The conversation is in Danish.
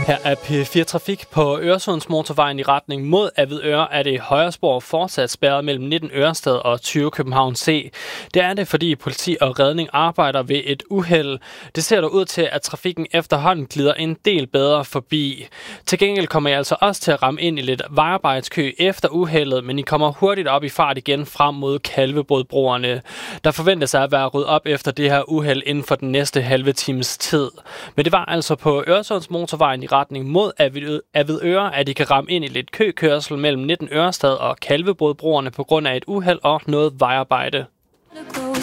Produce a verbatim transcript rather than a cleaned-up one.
Her er P fire Trafik. På Øresundsmotorvejen i retning mod Avedøre er det højre spor fortsat spærret mellem nitten Ørestad og tyve København C. Det er det, fordi politi og redning arbejder ved et uheld. Det ser dog ud til, at trafikken efterhånden glider en del bedre forbi. Til gengæld kommer I altså også til at ramme ind i lidt vejarbejdskø efter uheldet, men I kommer hurtigt op i fart igen frem mod Kalvebodbroerne. Der forventes at være ryddet op efter det her uheld inden for den næste halve times tid. Men det var altså på Øresundsmotorvejen i retning mod Avedøre, at I kan ramme ind i lidt køkørsel mellem nitten Ørestad og Kalvebodbroerne på grund af et uheld og noget vejarbejde.